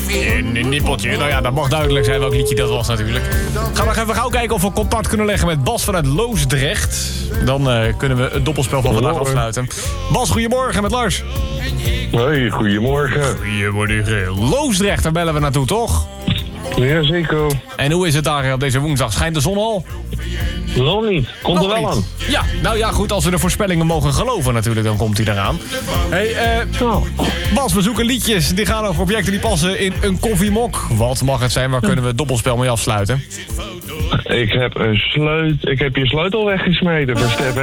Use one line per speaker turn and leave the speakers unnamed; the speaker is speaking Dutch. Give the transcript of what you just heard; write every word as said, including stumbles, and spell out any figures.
Een nippeltje, nou ja, dat mag duidelijk zijn welk liedje dat was natuurlijk. Gaan we nog even gauw kijken of we contact kunnen leggen met Bas vanuit Loosdrecht. Dan uh, kunnen we het doppelspel van vandaag afsluiten. Bas, goedemorgen met Lars.
Hoi, goedemorgen.
Goedemorgen. Loosdrecht, daar bellen we naartoe, toch?
Jazeker.
En hoe is het daar op deze woensdag? Schijnt de zon al?
Nog niet. Komt
Nog
er wel
niet.
aan.
Ja, nou ja, goed, als we de voorspellingen mogen geloven natuurlijk, dan komt hij eraan. Hey, eh,
Oh.
Bas, we zoeken liedjes. Die gaan over objecten die passen in een koffiemok. Wat mag het zijn? Waar kunnen we het doppelspel mee afsluiten?
Ik heb een sleut... Ik heb je sleutel weggesmeten voor Stef